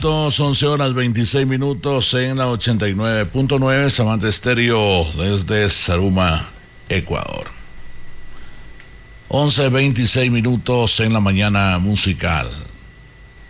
11 horas 26 minutos en la 89.9 Samantha Estéreo desde Zaruma, Ecuador. 11:26 minutos en la mañana musical.